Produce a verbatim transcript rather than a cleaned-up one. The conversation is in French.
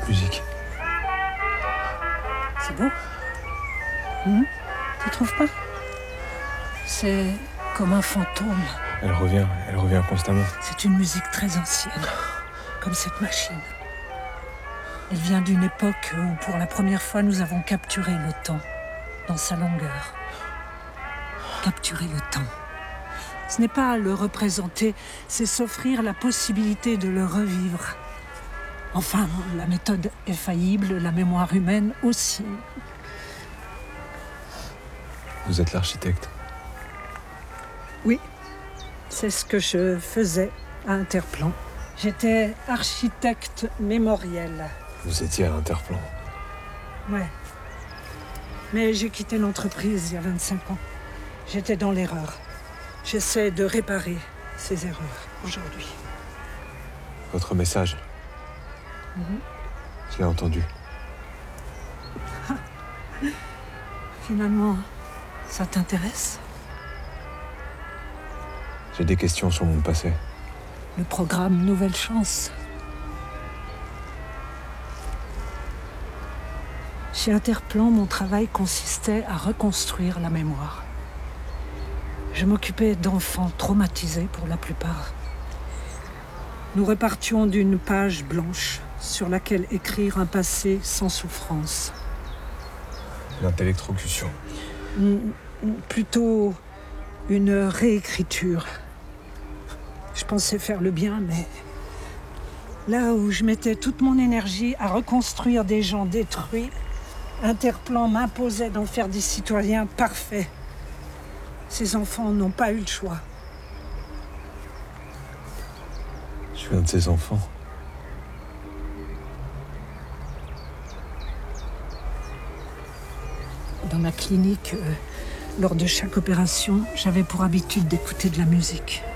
musique. C'est beau. Hum, tu trouves pas? C'est comme un fantôme. Elle revient, elle revient constamment. C'est une musique très ancienne, comme cette machine. Elle vient d'une époque où, pour la première fois, nous avons capturé le temps dans sa longueur. Capturer le temps. Ce n'est pas le représenter, c'est s'offrir la possibilité de le revivre. Enfin, la méthode est faillible, la mémoire humaine aussi. Vous êtes l'architecte. Oui, c'est ce que je faisais à Interplan. J'étais architecte mémoriel. Vous étiez à Interplan. Ouais. Mais j'ai quitté l'entreprise il y a vingt-cinq ans. J'étais dans l'erreur. J'essaie de réparer ces erreurs aujourd'hui. Votre message. Mm-hmm. Je l'ai entendu. Finalement, ça t'intéresse? J'ai des questions sur mon passé. Le programme Nouvelle Chance. Chez Interplan, mon travail consistait à reconstruire la mémoire. Je m'occupais d'enfants traumatisés pour la plupart. Nous repartions d'une page blanche sur laquelle écrire un passé sans souffrance. L'intellectrocution. Plutôt une réécriture. Je pensais faire le bien, mais là où je mettais toute mon énergie à reconstruire des gens détruits, Interplan m'imposait d'en faire des citoyens parfaits. Ces enfants n'ont pas eu le choix. Je suis un de ces enfants. Dans ma clinique, euh, lors de chaque opération, j'avais pour habitude d'écouter de la musique.